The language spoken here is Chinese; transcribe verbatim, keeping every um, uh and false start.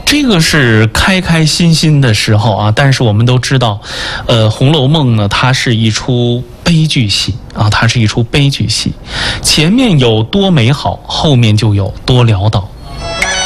这个是开开心心的时候啊，但是我们都知道，呃，《红楼梦》呢，它是一出悲剧戏啊，它是一出悲剧戏，前面有多美好，后面就有多潦倒。